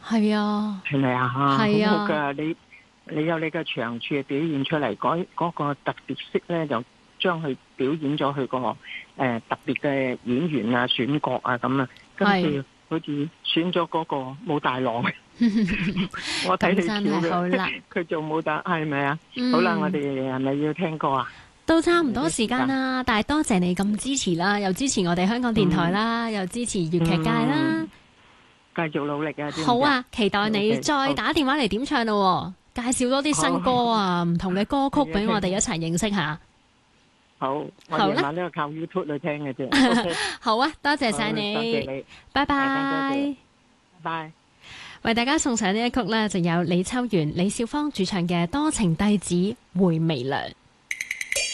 係啊， 係咪啊？好係好噶， 啊， 你有你嘅長處表現出嚟，嗰個特別色咧，就將佢表演咗佢個特別嘅演員啊、選角啊咁啊，跟係。 住好似選咗嗰個武大郎，我睇你咁真係跳嘅， 好啦， 佢做武大係咪啊？好啦，我嗯， 哋係咪要聽歌啊？ 都差唔多時啲時間， 間啦，但係多謝你咁支持啦，又支持我哋香港電台嗯啦，又支持粵劇界啦。 嗯，繼續努力啊，知唔知啊好啊，期待你 ？OK，好， 再打電話嚟點唱咯，介紹多啲新歌好， 啊，唔同嘅歌曲係啊， 俾我哋一齊認識下。 好，我夜好啦， 晚都係靠 YouTube 去聽嘅啫。OK， 好啊，多謝好， 晒多謝你， 你， 拜大家多謝， 拜。 拜拜。 為大家送上呢一曲呢，就有李秋元、李少芳主唱嘅《多情帝子回味娘》。